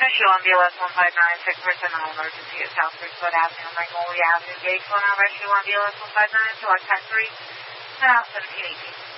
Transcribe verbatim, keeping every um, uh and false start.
Rescue on B L S one five nine, six percent non-emergency at South Bridgefoot Avenue, Magnolia Avenue, Gage, going on Rescue on B L S one five nine, select time three, now seventeen eighteen.